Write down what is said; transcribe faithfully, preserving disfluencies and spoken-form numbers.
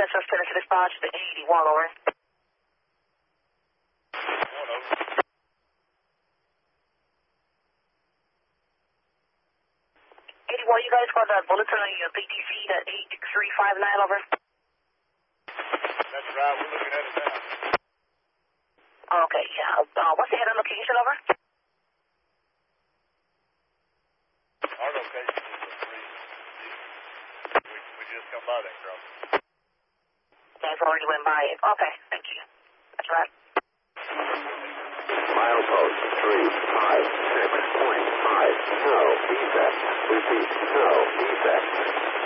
That's just Tennessee dispatch to eighty-one, over. eighty-one, you guys got that bulletin on your B T C, that eight three five nine, over? That's right, we're looking at it now. Okay, yeah. Uh, what's the head on location, over? Our location is a three. We, we just come by that crossing. Guys already went by it. Okay, thank you. That's right. Milepost three five six point five. No defect. Repeat, no defect.